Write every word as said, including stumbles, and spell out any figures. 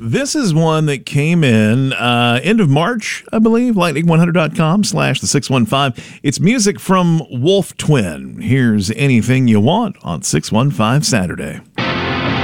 This is one that came in uh, end of March, I believe, lightning one hundred dot com slash the six one five. It's music from Wolf Twin. Here's Anything You Want on six one five Saturday.